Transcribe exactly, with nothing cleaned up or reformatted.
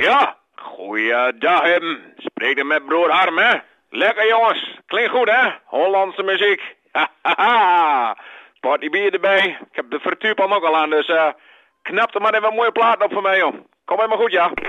Ja, goeiedag hem. Spreek er met broer Harm, hè? Lekker jongens, klinkt goed, hè? Hollandse muziek. Hahaha. Potje bier erbij. Ik heb de frituurpan ook al aan, dus uh, knap er maar even een mooie plaat op voor mij, joh. Kom helemaal goed, ja.